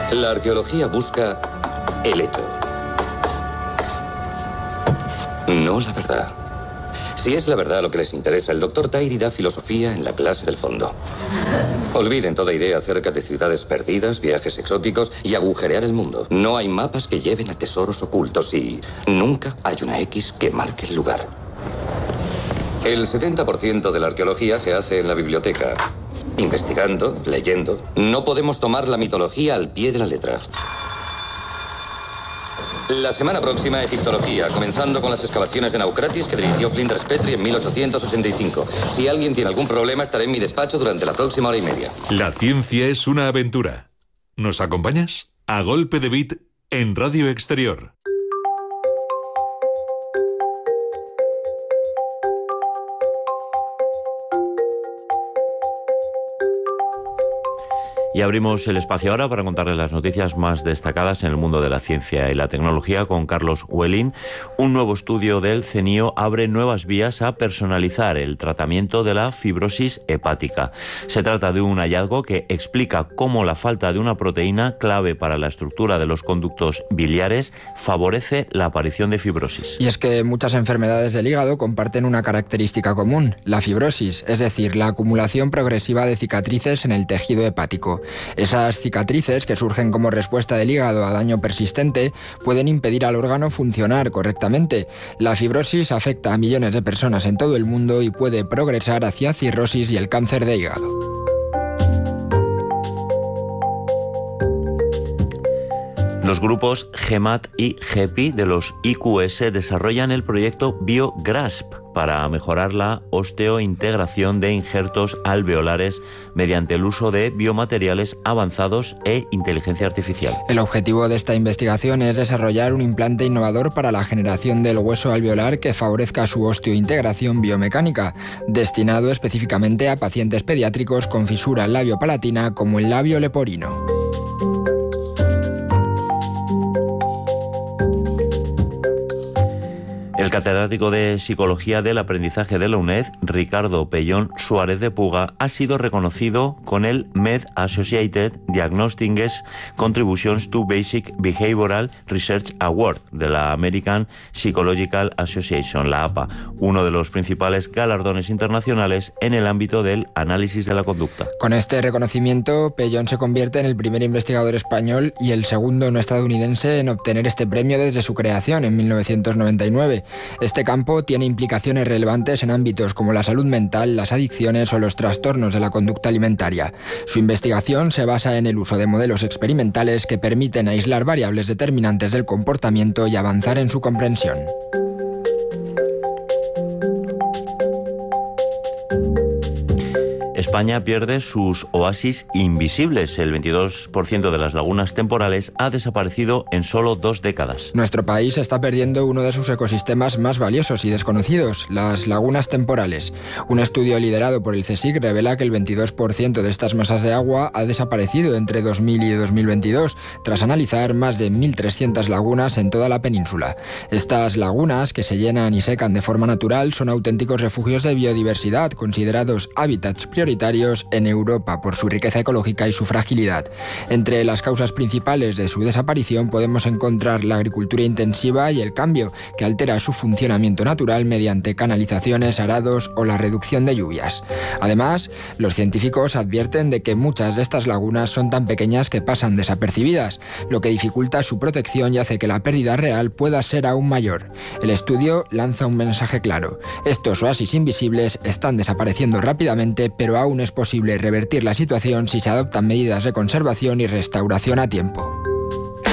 La arqueología busca el hecho, no la verdad. Si es la verdad lo que les interesa, el Dr. Tahiri da filosofía en la clase del fondo. Olviden toda idea acerca de ciudades perdidas, viajes exóticos y agujerear el mundo. No hay mapas que lleven a tesoros ocultos y nunca hay una X que marque el lugar. El 70% de la arqueología se hace en la biblioteca. Investigando, leyendo. No podemos tomar la mitología al pie de la letra. La semana próxima, egiptología, comenzando con las excavaciones de Naucratis que dirigió Flinders Petrie en 1885. Si alguien tiene algún problema, estaré en mi despacho durante la próxima hora y media. La ciencia es una aventura. ¿Nos acompañas? A golpe de beat en Radio Exterior. Y abrimos el espacio ahora para contarles las noticias más destacadas en el mundo de la ciencia y la tecnología con Carlos Huelín. Un nuevo estudio del CNIO abre nuevas vías a personalizar el tratamiento de la fibrosis hepática. Se trata de un hallazgo que explica cómo la falta de una proteína clave para la estructura de los conductos biliares favorece la aparición de fibrosis. Y es que muchas enfermedades del hígado comparten una característica común, la fibrosis, es decir, la acumulación progresiva de cicatrices en el tejido hepático. Esas cicatrices, que surgen como respuesta del hígado a daño persistente, pueden impedir al órgano funcionar correctamente. La fibrosis afecta a millones de personas en todo el mundo y puede progresar hacia cirrosis y el cáncer de hígado. Los grupos GEMAT y GEPI de los IQS desarrollan el proyecto BioGrasp para mejorar la osteointegración de injertos alveolares mediante el uso de biomateriales avanzados e inteligencia artificial. El objetivo de esta investigación es desarrollar un implante innovador para la generación del hueso alveolar que favorezca su osteointegración biomecánica, destinado específicamente a pacientes pediátricos con fisura labiopalatina como el labio leporino. El catedrático de Psicología del Aprendizaje de la UNED, Ricardo Pellón Suárez de Puga, ha sido reconocido con el Med Associated Diagnostics Contributions to Basic Behavioral Research Award de la American Psychological Association, la APA, uno de los principales galardones internacionales en el ámbito del análisis de la conducta. Con este reconocimiento, Pellón se convierte en el primer investigador español y el segundo no estadounidense en obtener este premio desde su creación en 1999. Este campo tiene implicaciones relevantes en ámbitos como la salud mental, las adicciones o los trastornos de la conducta alimentaria. Su investigación se basa en el uso de modelos experimentales que permiten aislar variables determinantes del comportamiento y avanzar en su comprensión. España pierde sus oasis invisibles. El 22% de las lagunas temporales ha desaparecido en solo 2 décadas. Nuestro país está perdiendo uno de sus ecosistemas más valiosos y desconocidos, las lagunas temporales. Un estudio liderado por el CSIC revela que el 22% de estas masas de agua ha desaparecido entre 2000 y 2022, tras analizar más de 1.300 lagunas en toda la península. Estas lagunas, que se llenan y secan de forma natural, son auténticos refugios de biodiversidad, considerados hábitats prioritarios en Europa por su riqueza ecológica y su fragilidad. Entre las causas principales de su desaparición podemos encontrar la agricultura intensiva y el cambio, que altera su funcionamiento natural mediante canalizaciones, arados o la reducción de lluvias. Además, los científicos advierten de que muchas de estas lagunas son tan pequeñas que pasan desapercibidas, lo que dificulta su protección y hace que la pérdida real pueda ser aún mayor. El estudio lanza un mensaje claro: estos oasis invisibles están desapareciendo rápidamente, pero aún es posible revertir la situación si se adoptan medidas de conservación y restauración a tiempo.